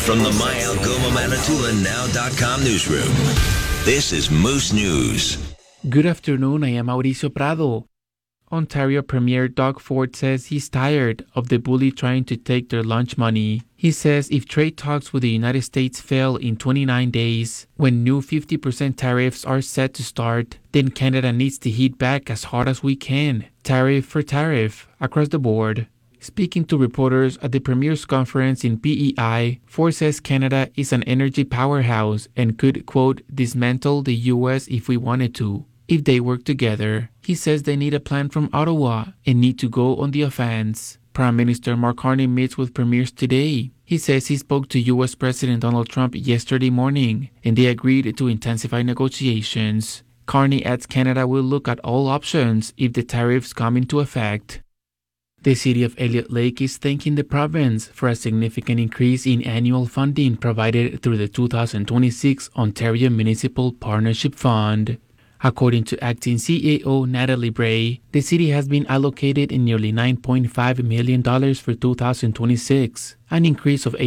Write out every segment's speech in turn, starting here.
From the My Algoma Manitoulin Now.com newsroom, this is Moose News. Good afternoon, I am Mauricio Prado. Ontario Premier Doug Ford says he's tired of the bully trying to take their lunch money. He says if trade talks with the United States fail in 29 days, when new 50% tariffs are set to start, then Canada needs to hit back as hard as we can, tariff for tariff, across the board. Speaking to reporters at the Premier's conference in PEI, Ford says Canada is an energy powerhouse and could, quote, dismantle the U.S. if we wanted to, if they work together. He says they need a plan from Ottawa and need to go on the offense. Prime Minister Mark Carney meets with premiers today. He says he spoke to U.S. President Donald Trump yesterday morning, and they agreed to intensify negotiations. Carney adds Canada will look at all options if the tariffs come into effect. The city of Elliott Lake is thanking the province for a significant increase in annual funding provided through the 2026 Ontario Municipal Partnership Fund. According to acting CAO Natalie Bray, the city has been allocated nearly $9.5 million for 2026, an increase of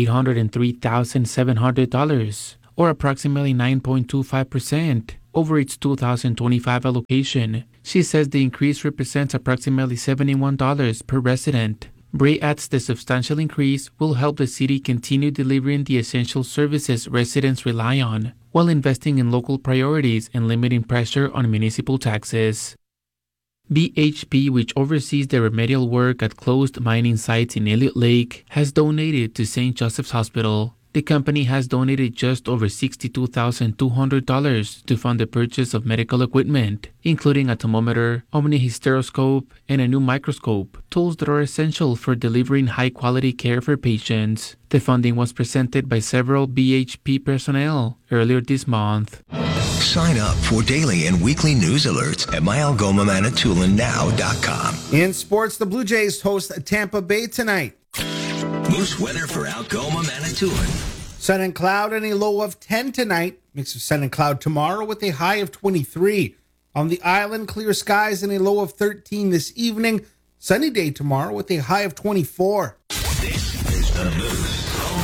$803,700, or approximately 9.25%, over its 2025 allocation. She says the increase represents approximately $71 per resident. Bray adds the substantial increase will help the city continue delivering the essential services residents rely on, while investing in local priorities and limiting pressure on municipal taxes. BHP, which oversees the remedial work at closed mining sites in Elliott Lake, has donated to St. Joseph's Hospital. The company has donated just over $62,200 to fund the purchase of medical equipment, including a thermometer, omnihysteroscope, and a new microscope, tools that are essential for delivering high-quality care for patients. The funding was presented by several BHP personnel earlier this month. Sign up for daily and weekly news alerts at myalgomamanitoulin.now.com. In sports, the Blue Jays host Tampa Bay tonight. Moose weather for Algoma, Manitoulin. Sun and cloud and a low of 10 tonight. Mix of sun and cloud tomorrow with a high of 23. On the island, clear skies and a low of 13 this evening. Sunny day tomorrow with a high of 24. This is the Moose.